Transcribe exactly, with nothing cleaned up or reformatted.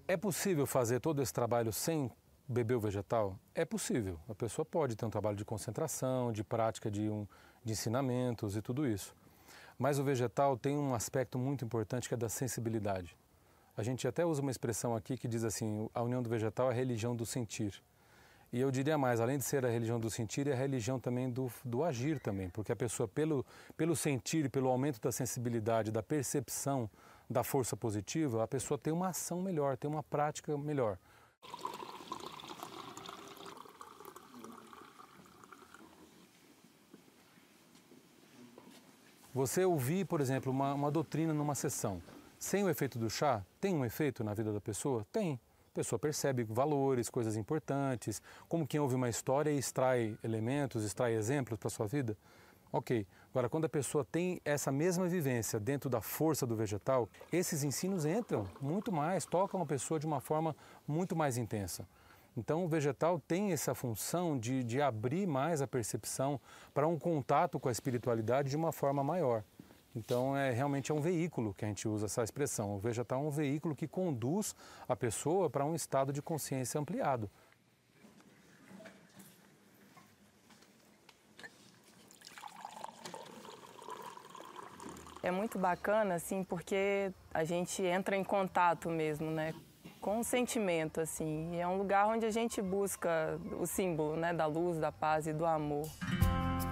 É possível fazer todo esse trabalho sem beber o vegetal? É possível. A pessoa pode ter um trabalho de concentração, de prática de, um, de ensinamentos e tudo isso. Mas o vegetal tem um aspecto muito importante que é da sensibilidade. A gente até usa uma expressão aqui que diz assim, a união do vegetal é a religião do sentir. E eu diria mais, além de ser a religião do sentir, é a religião também do, do agir também, porque a pessoa, pelo, pelo sentir, pelo aumento da sensibilidade, da percepção da força positiva, a pessoa tem uma ação melhor, tem uma prática melhor. Você ouvir, por exemplo, uma, uma doutrina numa sessão, sem o efeito do chá, tem um efeito na vida da pessoa? Tem. A pessoa percebe valores, coisas importantes, como quem ouve uma história e extrai elementos, extrai exemplos para a sua vida. Ok. Agora, quando a pessoa tem essa mesma vivência dentro da força do vegetal, esses ensinos entram muito mais, tocam a pessoa de uma forma muito mais intensa. Então, o vegetal tem essa função de, de abrir mais a percepção para um contato com a espiritualidade de uma forma maior. Então, é, realmente é um veículo que a gente usa essa expressão. O vegetal é um veículo que conduz a pessoa para um estado de consciência ampliado. É muito bacana, assim, porque a gente entra em contato mesmo, né, com o sentimento, assim. E é um lugar onde a gente busca o símbolo, né, da luz, da paz e do amor.